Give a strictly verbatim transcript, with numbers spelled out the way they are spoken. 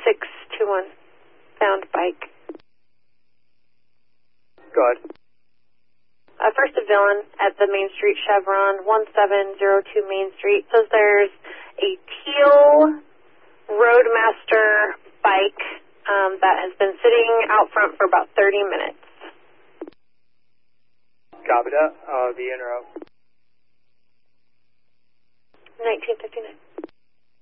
six two one. Found bike. Go ahead. Uh, first a villain at the Main Street Chevron, one seven zero two Main Street. Says there's a teal Roadmaster bike um, that has been sitting out front for about thirty minutes. Copy that. Uh, the in route. nineteen fifty-nine.